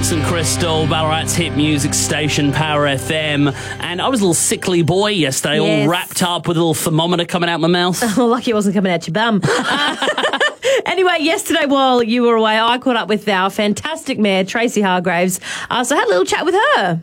Alex and Crystal, Ballarat's hit music station, Power FM. And I was a little sickly boy yesterday, all wrapped up with a little thermometer coming out my mouth. Well, lucky it wasn't coming out your bum. Anyway, yesterday while you were away, I caught up with our fantastic mayor, Tracy Hargraves. So I had a little chat with her.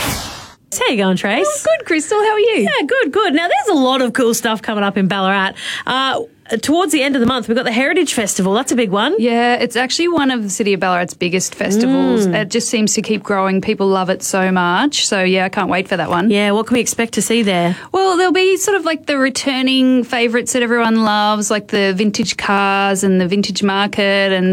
How you going, Trace? Oh, good, Crystal. How are you? Yeah, good. Now, there's a lot of cool stuff coming up in Ballarat. Towards the end of the month, we've got the Heritage Festival. That's a big one. Yeah, it's actually one of the City of Ballarat's biggest festivals. It just seems to keep growing. People love it so much. So, yeah, I can't wait for that one. Yeah, what can we expect to see there? Well, there'll be sort of like the returning favourites that everyone loves, like the vintage cars and the vintage market and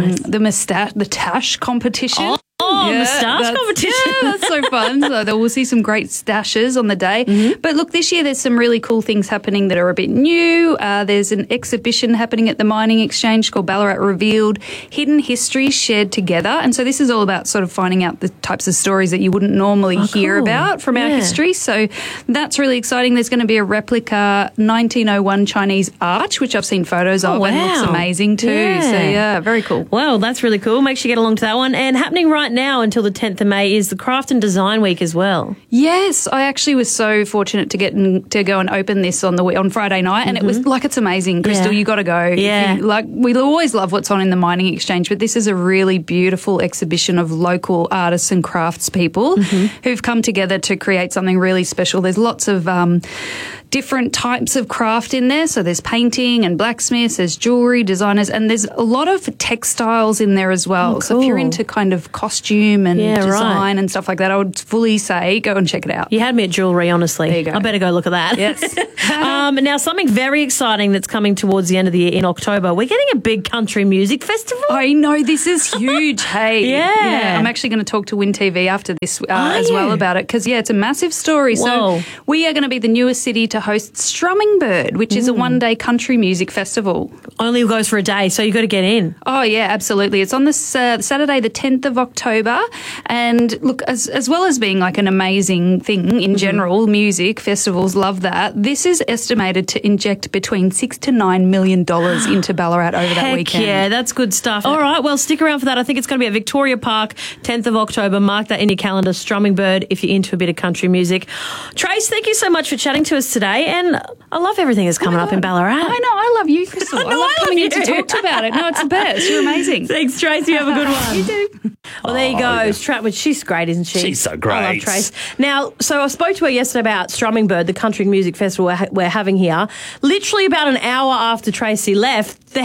the tash competition. Oh, moustache competition. Yeah, that's so fun. So we'll see some great stashes on the day. But look, this year there's some really cool things happening that are a bit new. There's an exhibition happening at the Mining Exchange called Ballarat Revealed, Hidden Histories Shared Together. And so this is all about sort of finding out the types of stories that you wouldn't normally hear about from our history. So that's really exciting. There's going to be a replica 1901 Chinese arch, which I've seen photos of and looks amazing too. Yeah. So yeah, very cool. Well, that's really cool. Make sure you get along to that one. And happening right now until the 10th of May is the Craft and Design Week as well. Yes, I actually was so fortunate to go and open this on Friday night, and it was like, it's amazing. Crystal, you got to go. Yeah. We always love what's on in the Mining Exchange, but this is a really beautiful exhibition of local artists and craftspeople who've come together to create something really special. There's lots of different types of craft in there. So there's painting and blacksmiths, there's jewellery designers, and there's a lot of textiles in there as well. Oh, So if you're into kind of costume and design right. and stuff like that, I would fully say go and check it out. You had me at jewellery, honestly. There you go. I better go look at that. Yes. Now, something very exciting that's coming towards the end of the year in October. We're getting a big country music festival. I know, this is huge. Hey. Yeah. I'm actually going to talk to Win TV after this as you? well about it because, it's a massive story. Whoa. So we are going to be the newest city to host Strumming Bird, which is a one-day country music festival. Only goes for a day, so you've got to get in. Oh, yeah, absolutely. It's on this Saturday, the 10th of October. And look, as well as being like an amazing thing in general, music, festivals love that. This is estimated to inject between $6 to $9 million into Ballarat over that weekend. Yeah, that's good stuff. All right, well, stick around for that. I think it's going to be at Victoria Park, 10th of October. Mark that in your calendar, Strumming Bird, if you're into a bit of country music. Trace, thank you so much for chatting to us today. And I love everything that's coming up in Ballarat. I know. I love you, Crystal. I love coming in to talk about it. No, it's the best. You're amazing. Thanks, Trace. You have a good one. You do. Well, there you go. Stratwood, she's great, isn't she? She's so great. I love Trace. Now, so I spoke to her yesterday about Strumming Bird, the country music festival we're having here. Literally about an hour after Tracy left, the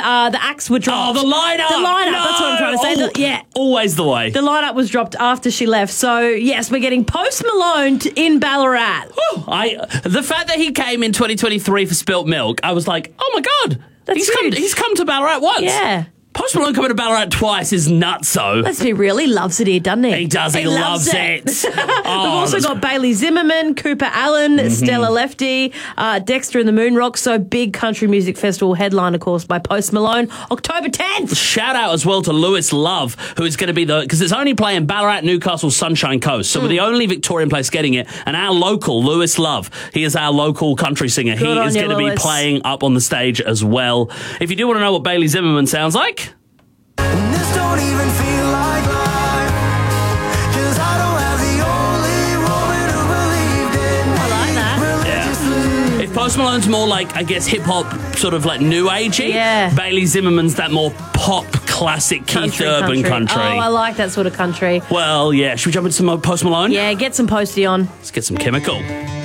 acts were dropped. Oh, the lineup! The lineup, that's what I'm trying to say. Always the way. The lineup was dropped after she left. So, yes, we're getting Post Malone in Ballarat. The fact that he came in 2023 for Spilt Milk, I was like, oh my God. That's huge. He's come to Ballarat once. Yeah. Post Malone coming to Ballarat twice is nutso. Let's be real, he loves it here, doesn't he? He does, he loves it. We've also got Bailey Zimmerman, Cooper Allen, Stella Lefty, Dexter and the Moon Rocks. So big country music festival headline, of course, by Post Malone, October 10th. Shout out as well to Lewis Love, who is going to be because it's only playing Ballarat, Newcastle, Sunshine Coast. So we're the only Victorian place getting it. And our local, Lewis Love, he is our local country singer. He is going to be playing up on the stage as well. If you do want to know what Bailey Zimmerman sounds like... And this don't even feel like life, 'cause I don't have the only woman who believed in me. I like that. Religiously. If Post Malone's more like, I guess, hip-hop, sort of like new agey, Bailey Zimmerman's that more pop, classic Keith Urban country. Oh, I like that sort of country. Well, yeah. Should we jump into some Post Malone? Yeah, get some Posty on. Let's get some Chemical.